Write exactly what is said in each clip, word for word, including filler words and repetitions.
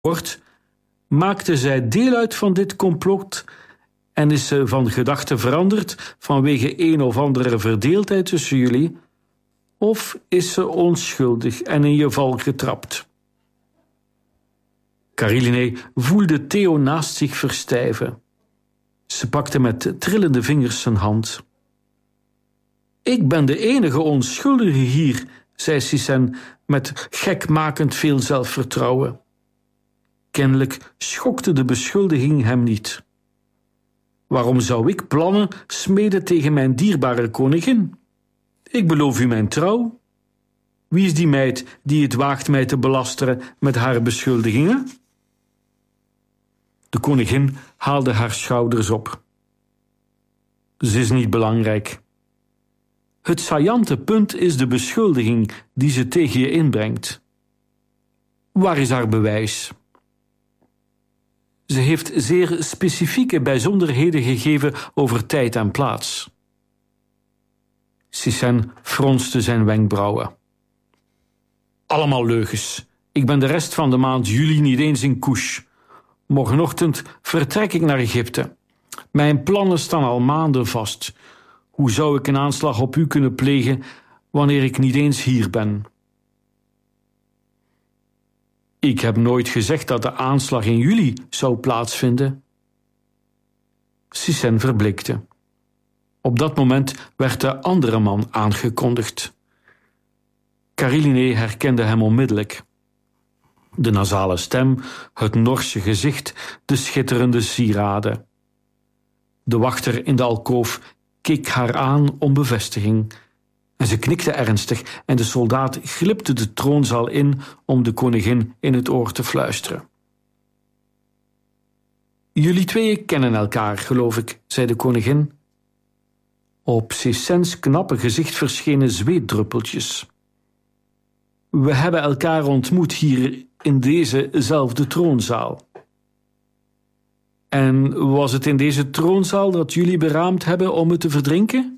wordt, maakte zij deel uit van dit complot en is ze van gedachten veranderd vanwege een of andere verdeeldheid tussen jullie, of is ze onschuldig en in je val getrapt? Kariline voelde Theo naast zich verstijven. Ze pakte met trillende vingers zijn hand. Ik ben de enige onschuldige hier, zei Sissène met gekmakend veel zelfvertrouwen. Kennelijk schokte de beschuldiging hem niet. Waarom zou ik plannen smeden tegen mijn dierbare koningin? Ik beloof u mijn trouw. Wie is die meid die het waagt mij te belasteren met haar beschuldigingen? De koningin haalde haar schouders op. Ze is niet belangrijk. Het saillante punt is de beschuldiging die ze tegen je inbrengt. Waar is haar bewijs? Ze heeft zeer specifieke bijzonderheden gegeven over tijd en plaats. Sissène fronste zijn wenkbrauwen. Allemaal leugens. Ik ben de rest van de maand juli niet eens in Couche. Morgenochtend vertrek ik naar Egypte. Mijn plannen staan al maanden vast. Hoe zou ik een aanslag op u kunnen plegen wanneer ik niet eens hier ben? Ik heb nooit gezegd dat de aanslag in juli zou plaatsvinden. Sissène verblikte. Op dat moment werd de andere man aangekondigd. Kariline herkende hem onmiddellijk. De nasale stem, het Norse gezicht, de schitterende sieraden. De wachter in de alkoof keek haar aan om bevestiging. En ze knikte ernstig en de soldaat glipte de troonzaal in om de koningin in het oor te fluisteren. Jullie tweeën kennen elkaar, geloof ik, zei de koningin. Op Sissènes knappe gezicht verschenen zweetdruppeltjes. We hebben elkaar ontmoet hier in dezezelfde troonzaal. En was het in deze troonzaal dat jullie beraamd hebben om me te verdrinken?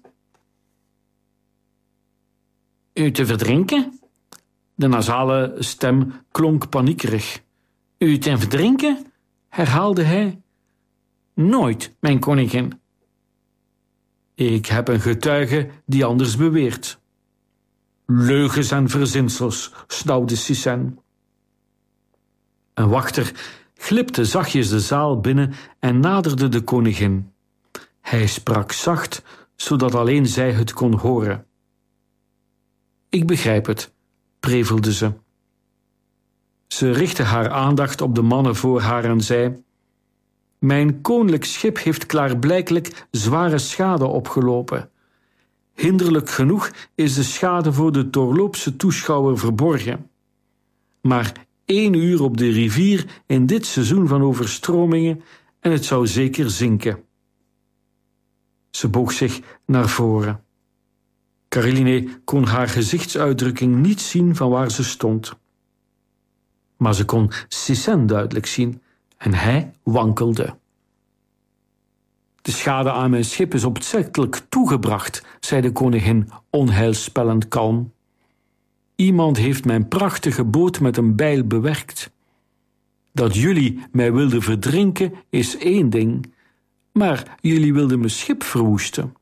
U te verdrinken? De nasale stem klonk paniekerig. U te verdrinken? Herhaalde hij. Nooit, mijn koningin. Ik heb een getuige die anders beweert. Leugens en verzinsels, snauwde Sissène. Een wachter glipte zachtjes de zaal binnen en naderde de koningin. Hij sprak zacht, zodat alleen zij het kon horen. Ik begrijp het, prevelde ze. Ze richtte haar aandacht op de mannen voor haar en zei: Mijn koninklijk schip heeft klaarblijkelijk zware schade opgelopen. Hinderlijk genoeg is de schade voor de doorloopse toeschouwer verborgen. Maar één uur op de rivier in dit seizoen van overstromingen en het zou zeker zinken. Ze boog zich naar voren. Kariline kon haar gezichtsuitdrukking niet zien van waar ze stond. Maar ze kon Sissène duidelijk zien en hij wankelde. De schade aan mijn schip is opzettelijk toegebracht, zei de koningin onheilspellend kalm. Iemand heeft mijn prachtige boot met een bijl bewerkt. Dat jullie mij wilden verdrinken is één ding, maar jullie wilden mijn schip verwoesten.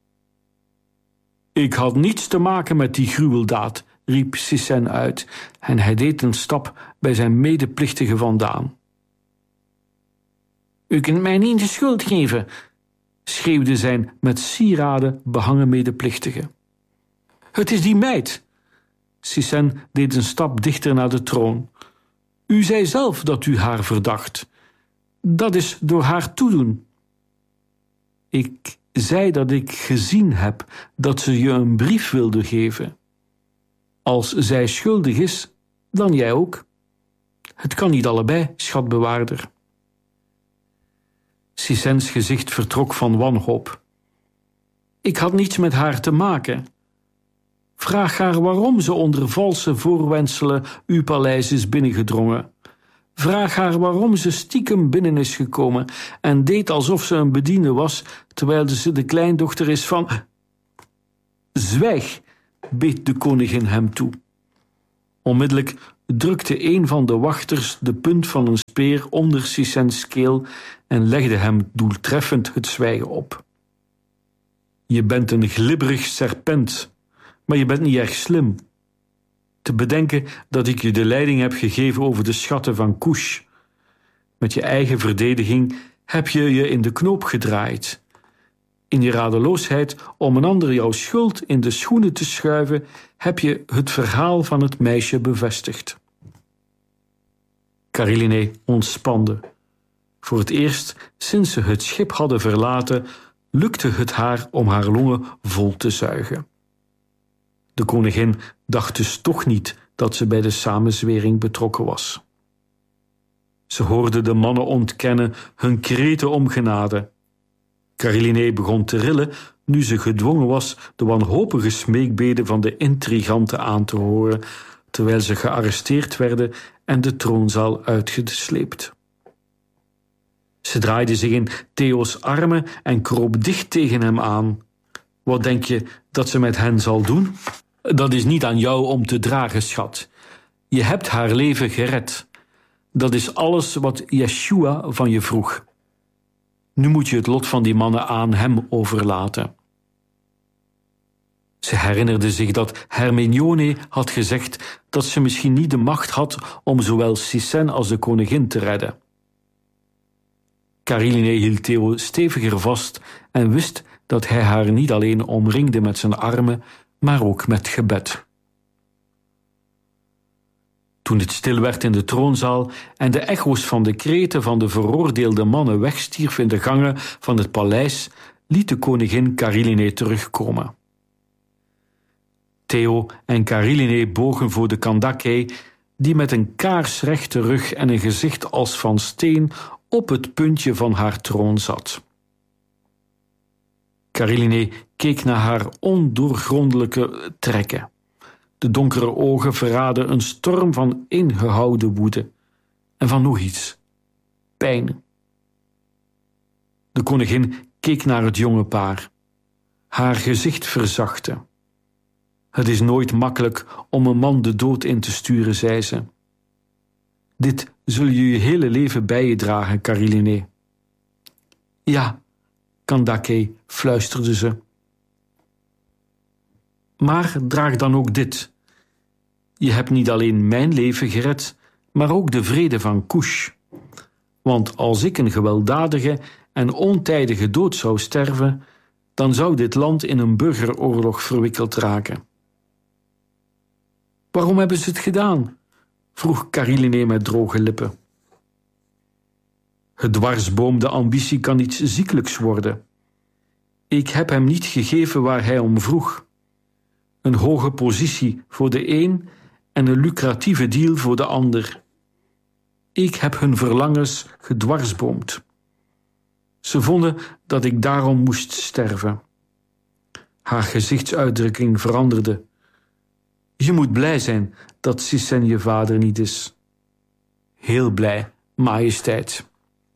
Ik had niets te maken met die gruweldaad, riep Sissène uit, en hij deed een stap bij zijn medeplichtige vandaan. U kunt mij niet de schuld geven, schreeuwde zijn met sieraden behangen medeplichtige. Het is die meid. Sissène deed een stap dichter naar de troon. U zei zelf dat u haar verdacht. Dat is door haar toedoen. Ik zei dat ik gezien heb dat ze je een brief wilde geven. Als zij schuldig is, dan jij ook. Het kan niet allebei, schatbewaarder. Sissènes gezicht vertrok van wanhoop. Ik had niets met haar te maken. Vraag haar waarom ze onder valse voorwendselen uw paleis is binnengedrongen. Vraag haar waarom ze stiekem binnen is gekomen en deed alsof ze een bediende was, terwijl ze de kleindochter is van... Zwijg, beet de koningin hem toe. Onmiddellijk drukte een van de wachters de punt van een speer onder Sissens keel en legde hem doeltreffend het zwijgen op. Je bent een glibberig serpent, maar je bent niet erg slim. Te bedenken dat ik je de leiding heb gegeven over de schatten van Kush. Met je eigen verdediging heb je je in de knoop gedraaid. In je radeloosheid om een ander jouw schuld in de schoenen te schuiven, heb je het verhaal van het meisje bevestigd. Karilinē ontspande. Voor het eerst sinds ze het schip hadden verlaten, lukte het haar om haar longen vol te zuigen. De koningin dacht dus toch niet dat ze bij de samenzwering betrokken was. Ze hoorde de mannen ontkennen hun kreten om genade. Karilinē begon te rillen nu ze gedwongen was de wanhopige smeekbeden van de intriganten aan te horen, terwijl ze gearresteerd werden en de troonzaal uitgesleept. Ze draaide zich in Theo's armen en kroop dicht tegen hem aan. Wat denk je dat ze met hen zal doen? Dat is niet aan jou om te dragen, schat. Je hebt haar leven gered. Dat is alles wat Yeshua van je vroeg. Nu moet je het lot van die mannen aan hem overlaten. Ze herinnerde zich dat Hermione had gezegd dat ze misschien niet de macht had om zowel Sissèn als de koningin te redden. Karilinē hield Theo steviger vast en wist dat hij haar niet alleen omringde met zijn armen, maar ook met gebed. Toen het stil werd in de troonzaal en de echo's van de kreten van de veroordeelde mannen wegstierf in de gangen van het paleis, liet de koningin Karilinē terugkomen. Theo en Karilinē bogen voor de Kandake, die met een kaarsrechte rug en een gezicht als van steen op het puntje van haar troon zat. Karilinē keek naar haar ondoorgrondelijke trekken. De donkere ogen verraadden een storm van ingehouden woede en van nog iets: pijn. De koningin keek naar het jonge paar. Haar gezicht verzachtte. Het is nooit makkelijk om een man de dood in te sturen, zei ze. Dit zul je je hele leven bij je dragen, Karilinē. Ja, Kandake, fluisterde ze. Maar draag dan ook dit. Je hebt niet alleen mijn leven gered, maar ook de vrede van Kush. Want als ik een gewelddadige en ontijdige dood zou sterven, dan zou dit land in een burgeroorlog verwikkeld raken. Waarom hebben ze het gedaan? Vroeg Karilinē met droge lippen. Het dwarsboomde ambitie kan iets ziekelijks worden. Ik heb hem niet gegeven waar hij om vroeg. Een hoge positie voor de een en een lucratieve deal voor de ander. Ik heb hun verlangens gedwarsboomd. Ze vonden dat ik daarom moest sterven. Haar gezichtsuitdrukking veranderde. Je moet blij zijn dat Sissèn je vader niet is. Heel blij, majesteit.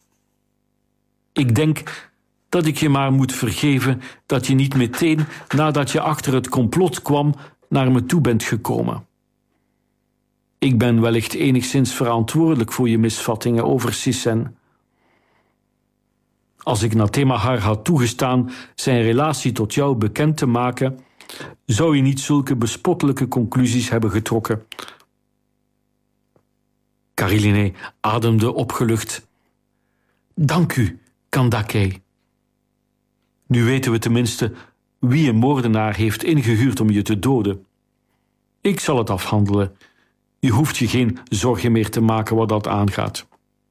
Ik denk dat ik je maar moet vergeven dat je niet meteen nadat je achter het complot kwam naar me toe bent gekomen. Ik ben wellicht enigszins verantwoordelijk voor je misvattingen over Sissèn. Als ik Nathemahar had toegestaan zijn relatie tot jou bekend te maken, zou je niet zulke bespottelijke conclusies hebben getrokken. Karilinē ademde opgelucht. Dank u, Kandake. Nu weten we tenminste wie een moordenaar heeft ingehuurd om je te doden. Ik zal het afhandelen. Je hoeft je geen zorgen meer te maken wat dat aangaat.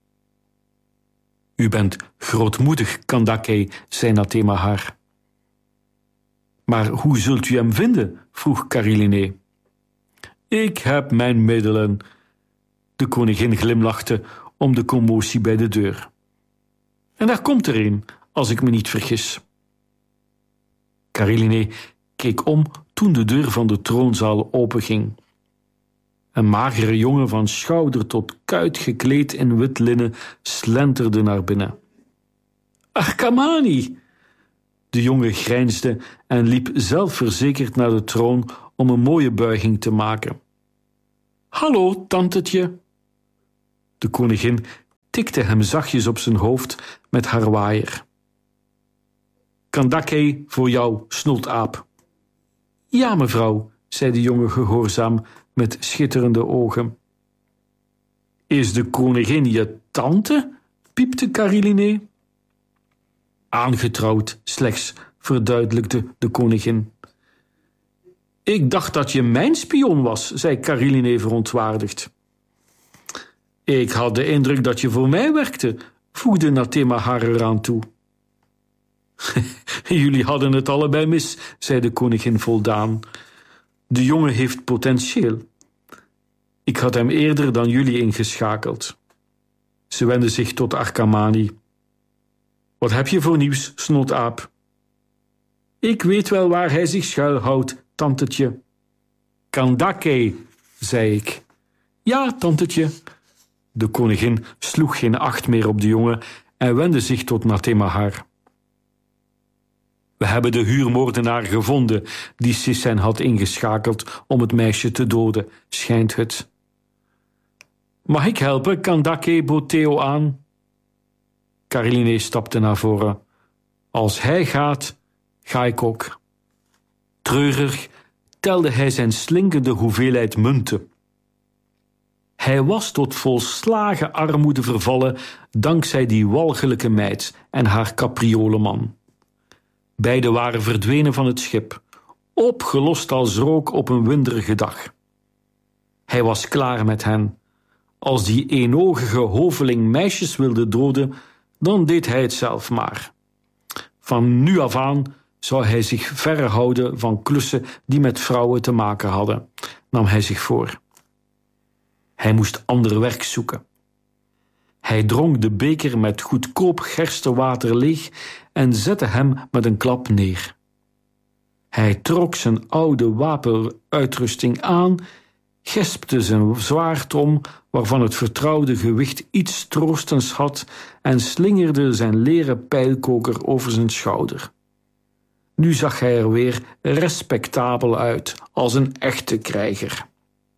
U bent grootmoedig, Kandake, zei Nathemahar. Maar hoe zult u hem vinden? Vroeg Karilinē. Ik heb mijn middelen. De koningin glimlachte om de commotie bij de deur. En daar komt er een, als ik me niet vergis. Karilinē keek om toen de deur van de troonzaal openging. Een magere jongen van schouder tot kuit gekleed in wit linnen slenterde naar binnen. Arkamani! De jongen grijnsde en liep zelfverzekerd naar de troon om een mooie buiging te maken. Hallo, tantetje. De koningin tikte hem zachtjes op zijn hoofd met haar waaier. Kandake voor jou, snotaap. Ja, mevrouw, zei de jongen gehoorzaam met schitterende ogen. Is de koningin je tante? Piepte Kariline. Aangetrouwd slechts, verduidelijkte de koningin. Ik dacht dat je mijn spion was, zei Kariline verontwaardigd. Ik had de indruk dat je voor mij werkte, voegde Nathema haar eraan toe. Jullie hadden het allebei mis, zei de koningin voldaan. De jongen heeft potentieel. Ik had hem eerder dan jullie ingeschakeld. Ze wendde zich tot Arkamani. Wat heb je voor nieuws, snotaap? Ik weet wel waar hij zich schuilhoudt, tantetje. Kandake, zei ik. Ja, tantetje. De koningin sloeg geen acht meer op de jongen en wendde zich tot Nathemahar. We hebben de huurmoordenaar gevonden die Sissène had ingeschakeld om het meisje te doden, schijnt het. Mag ik helpen, Kandake bood Theo aan. Kariline stapte naar voren. Als hij gaat, ga ik ook. Treurig telde hij zijn slinkende hoeveelheid munten. Hij was tot volslagen armoede vervallen dankzij die walgelijke meid en haar caprioleman. Beiden waren verdwenen van het schip, opgelost als rook op een winderige dag. Hij was klaar met hen. Als die eenogige hoveling meisjes wilde doden, dan deed hij het zelf maar. Van nu af aan zou hij zich verre houden van klussen die met vrouwen te maken hadden, nam hij zich voor. Hij moest ander werk zoeken. Hij dronk de beker met goedkoop gerstewater leeg en zette hem met een klap neer. Hij trok zijn oude wapenuitrusting aan, gespte zijn zwaard om, waarvan het vertrouwde gewicht iets troostends had, en slingerde zijn leren pijlkoker over zijn schouder. Nu zag hij er weer respectabel uit, als een echte krijger.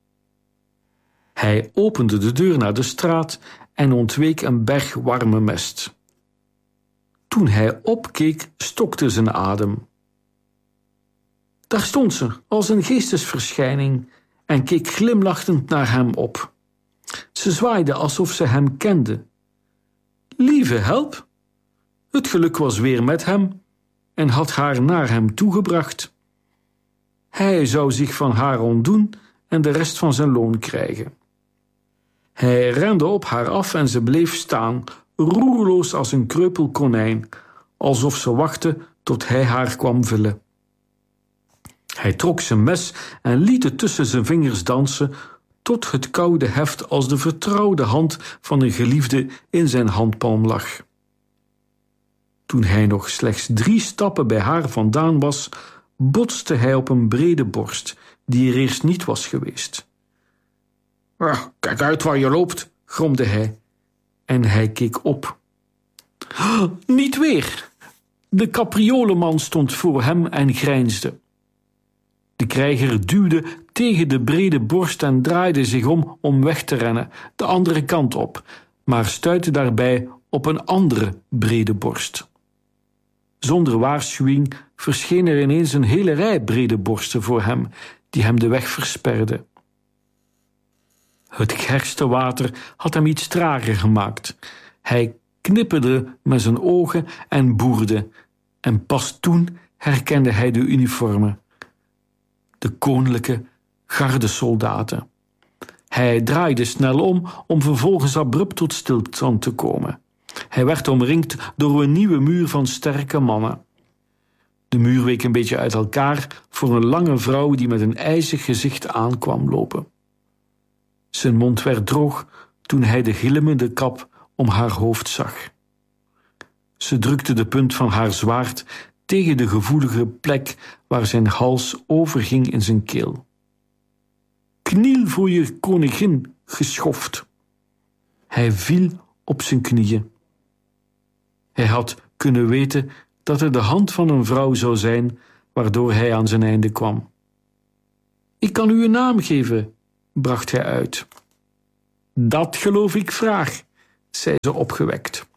Hij opende de deur naar de straat en ontweek een berg warme mest. Toen hij opkeek, stokte zijn adem. Daar stond ze, als een geestesverschijning, en keek glimlachend naar hem op. Ze zwaaide alsof ze hem kende. Lieve help! Het geluk was weer met hem en had haar naar hem toegebracht. Hij zou zich van haar ontdoen en de rest van zijn loon krijgen. Hij rende op haar af en ze bleef staan, roerloos als een kreupel konijn, alsof ze wachtte tot hij haar kwam vullen. Hij trok zijn mes en liet het tussen zijn vingers dansen, tot het koude heft als de vertrouwde hand van een geliefde in zijn handpalm lag. Toen hij nog slechts drie stappen bij haar vandaan was, botste hij op een brede borst, die er eerst niet was geweest. Ah, kijk uit waar je loopt, gromde hij, en hij keek op. Ah, niet weer! De caprioleman stond voor hem en grijnsde. De krijger duwde tegen de brede borst en draaide zich om om weg te rennen, de andere kant op, maar stuitte daarbij op een andere brede borst. Zonder waarschuwing verscheen er ineens een hele rij brede borsten voor hem, die hem de weg versperden. Het gerstewater had hem iets trager gemaakt. Hij knipperde met zijn ogen en boerde, en pas toen herkende hij de uniformen. De koninklijke gardesoldaten. Hij draaide snel om, om vervolgens abrupt tot stilstand te komen. Hij werd omringd door een nieuwe muur van sterke mannen. De muur week een beetje uit elkaar voor een lange vrouw die met een ijzig gezicht aankwam lopen. Zijn mond werd droog toen hij de glimmende kap om haar hoofd zag. Ze drukte de punt van haar zwaard tegen de gevoelige plek waar zijn hals overging in zijn keel. Kniel voor je koningin, geschoft. Hij viel op zijn knieën. Hij had kunnen weten dat het de hand van een vrouw zou zijn waardoor hij aan zijn einde kwam. Ik kan u een naam geven, bracht hij uit. Dat geloof ik graag, zei ze opgewekt.